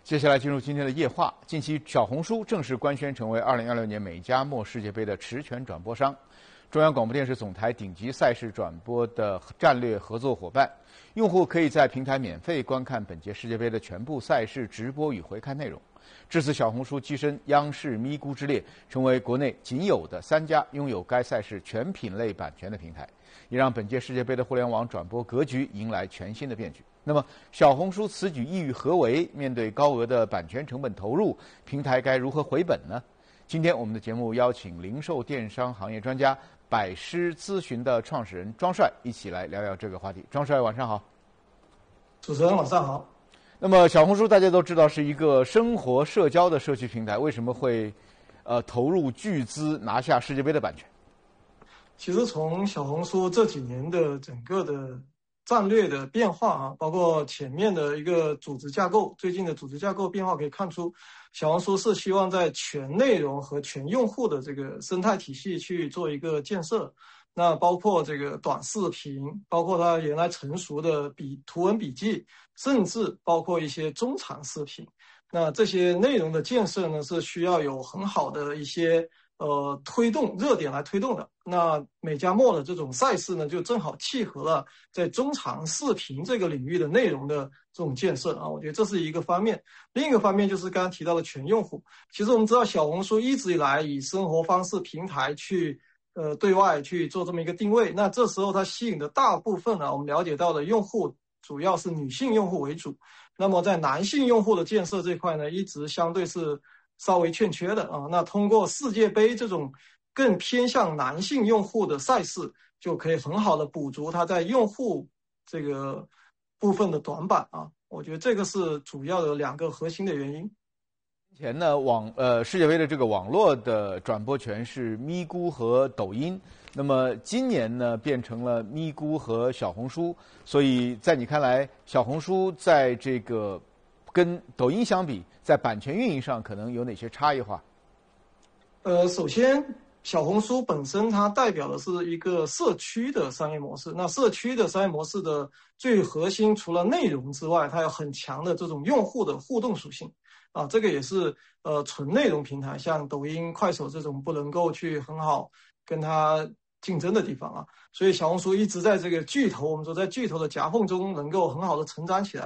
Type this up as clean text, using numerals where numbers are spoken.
接下来进入今天的夜话。近期，小红书正式官宣成为2026年美加墨世界杯的持权转播商，中央广播电视总台顶级赛事转播的战略合作伙伴。用户可以在平台免费观看本届世界杯的全部赛事直播与回看内容。至此，小红书跻身央视咪咕之列，成为国内仅有的3家拥有该赛事全品类版权的平台，也让本届世界杯的互联网转播格局迎来全新的变局。那么，小红书此举意欲何为？面对高额的版权成本投入，平台该如何回本呢？今天我们的节目邀请零售电商行业专家百狮咨询的创始人庄帅一起来聊聊这个话题。庄帅，晚上好。 主持人晚上好。 那么，小红书大家都知道是一个生活社交的社区平台，为什么会投入巨资拿下世界杯的版权？ 其实从小红书这几年的整个的战略的变化啊，包括前面的一个组织架构，最近的组织架构变化可以看出，小红书是希望在全内容和全用户的这个生态体系去做一个建设。那包括这个短视频，包括它原来成熟的图文笔记，甚至包括一些中长视频。那这些内容的建设呢，是需要有很好的一些推动热点来推动的。那美加墨的这种赛事呢，就正好契合了在中长视频这个领域的内容的这种建设啊，我觉得这是一个方面。另一个方面就是刚刚提到的全用户。其实我们知道小红书一直以来以生活方式平台去对外去做这么一个定位，那这时候它吸引的大部分呢，我们了解到的用户主要是女性用户为主。那么在男性用户的建设这块呢，一直相对是稍微欠缺的啊。那通过世界杯这种更偏向男性用户的赛事，就可以很好的补足它在用户这个部分的短板啊。我觉得这个是主要的2个核心的原因。 前呢，世界杯的这个网络的转播权是咪咕和抖音，那么今年呢变成了咪咕和小红书，所以在你看来，小红书在这个跟抖音相比，在版权运营上可能有哪些差异化？ 首先，小红书本身它代表的是一个社区的商业模式。那社区的商业模式的最核心，除了内容之外，它有很强的这种用户的互动属性啊。这个也是纯内容平台，像抖音、快手这种不能够去很好跟它竞争的地方啊。所以小红书一直在这个巨头，我们说在巨头的夹缝中能够很好的成长起来。